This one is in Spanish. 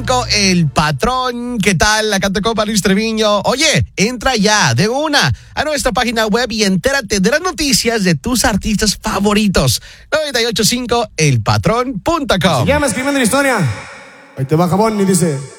98.5, El Patrón. ¿Qué tal? Acá te copa Luis Treviño. Oye, entra ya de una a nuestra página web y entérate de las noticias de tus artistas favoritos. 98.5elpatrón.com. Se llama Escribiendo una Historia. Ahí te va Jabón y dice...